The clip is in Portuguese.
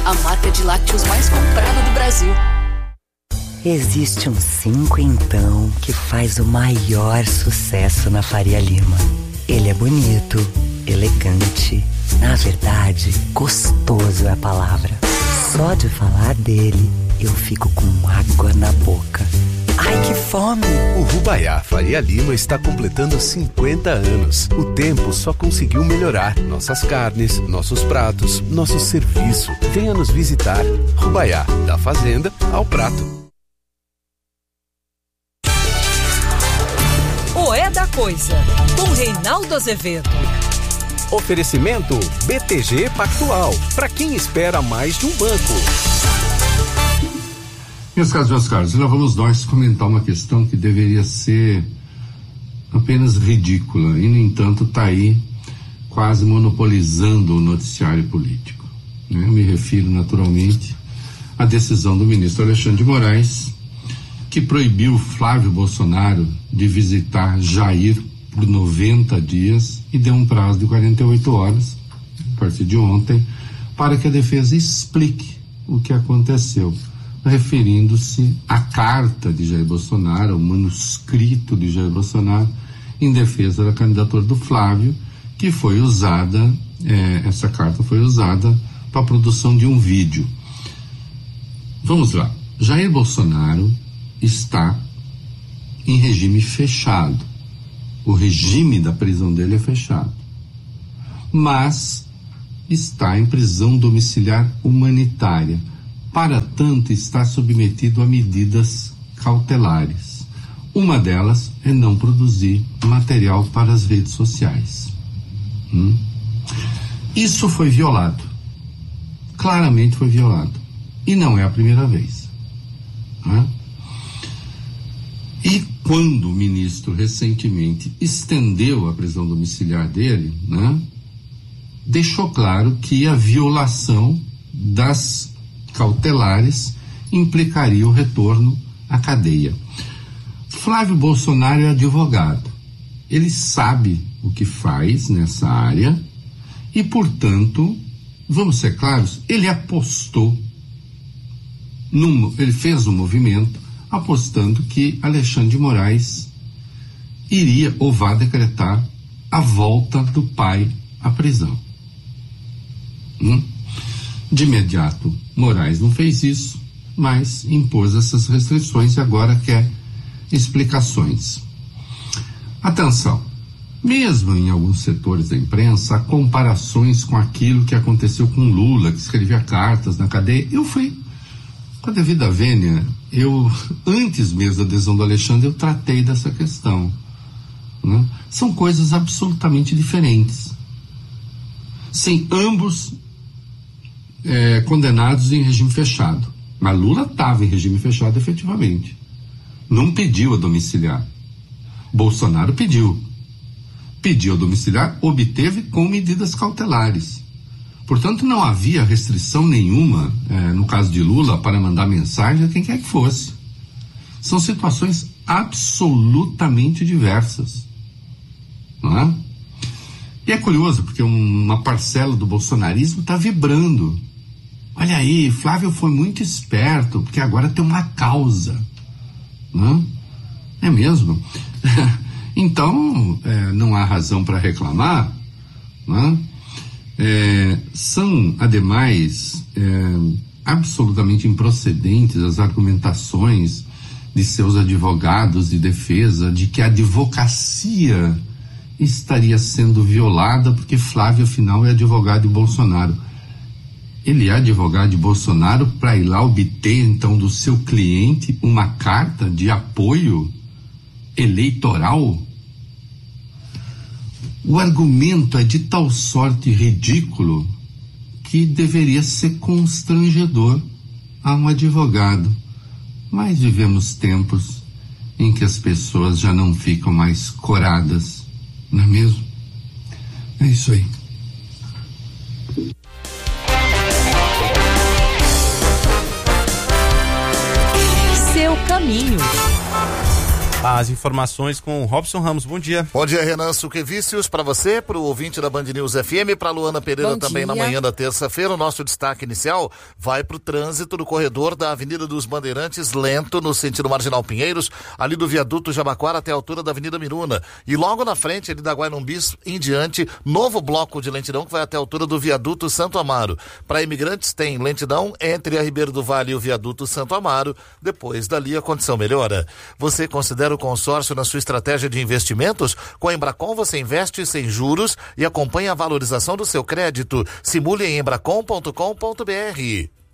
a marca de lácteos mais comprada do Brasil. Existe um 5 então que faz o maior sucesso na Faria Lima. Ele é bonito, elegante, na verdade, gostoso é a palavra. Só de falar dele, eu fico com água na boca. Ai, que fome! O Rubaiá Faria Lima está completando 50 anos. O tempo só conseguiu melhorar nossas carnes, nossos pratos, nosso serviço. Venha nos visitar. Rubaiá, da fazenda ao prato. O É da Coisa, com Reinaldo Azevedo. Oferecimento BTG Pactual, para quem espera mais de um banco. Meus caros, lá vamos nós comentar uma questão que deveria ser apenas ridícula e, no entanto, está aí quase monopolizando o noticiário político. Eu me refiro, naturalmente, à decisão do ministro Alexandre de Moraes, que proibiu Flávio Bolsonaro de visitar Jair por 90 dias e deu um prazo de 48 horas, a partir de ontem, para que a defesa explique o que aconteceu, referindo-se à carta de Jair Bolsonaro, ao manuscrito de Jair Bolsonaro, em defesa da candidatura do Flávio, que foi usada, essa carta foi usada para a produção de um vídeo. Vamos lá. Jair Bolsonaro está em regime fechado. O regime da prisão dele é fechado. Mas está em prisão domiciliar humanitária. Para tanto, está submetido a medidas cautelares. Uma delas é não produzir material para as redes sociais. Isso foi violado. Claramente foi violado. E não é a primeira vez. E quando o ministro recentemente estendeu a prisão domiciliar dele, deixou claro que a violação das cautelares implicaria o retorno à cadeia. Flávio Bolsonaro é advogado. Ele sabe o que faz nessa área e, portanto, vamos ser claros, ele apostou, ele fez um movimento apostando que Alexandre de Moraes iria ou vá decretar a volta do pai à prisão. De imediato, Moraes não fez isso, mas impôs essas restrições e agora quer explicações. Atenção, mesmo em alguns setores da imprensa, há comparações com aquilo que aconteceu com Lula, que escrevia cartas na cadeia. Eu fui, com a devida vênia, antes mesmo da adesão do Alexandre, eu tratei dessa questão. São coisas absolutamente diferentes. Sim, ambos condenados em regime fechado. Mas Lula estava em regime fechado efetivamente. Não pediu a domiciliar. Bolsonaro pediu. Pediu a domiciliar, obteve com medidas cautelares. Portanto, não havia restrição nenhuma, no caso de Lula, para mandar mensagem a quem quer que fosse. São situações absolutamente diversas. Não é? E é curioso, porque uma parcela do bolsonarismo está vibrando. Olha aí, Flávio foi muito esperto, porque agora tem uma causa. Não é mesmo? Então, não há razão para reclamar. Não é? São, ademais, absolutamente improcedentes as argumentações de seus advogados de defesa de que a advocacia estaria sendo violada porque Flávio, afinal, é advogado de Bolsonaro. Ele é advogado de Bolsonaro para ir lá obter, então, do seu cliente uma carta de apoio eleitoral? O argumento é de tal sorte ridículo que deveria ser constrangedor a um advogado. Mas vivemos tempos em que as pessoas já não ficam mais coradas, não é mesmo? É isso aí. Seu caminho. As informações com o Robson Ramos. Bom dia. Bom dia, Renan Suquevicius, para você, para o ouvinte da Band News FM, para Luana Pereira. Bom também dia. Na manhã da terça-feira. O nosso destaque inicial vai para o trânsito no corredor da Avenida dos Bandeirantes, lento no sentido Marginal Pinheiros, ali do viaduto Jabaquara até a altura da Avenida Miruna. E logo na frente, ali da Guainumbis em diante, novo bloco de lentidão que vai até a altura do viaduto Santo Amaro. Para imigrantes tem lentidão entre a Ribeiro do Vale e o viaduto Santo Amaro. Depois dali a condição melhora. Você considera o consórcio na sua estratégia de investimentos? Com a Embracon você investe sem juros e acompanha a valorização do seu crédito. Simule em embracon.com.br.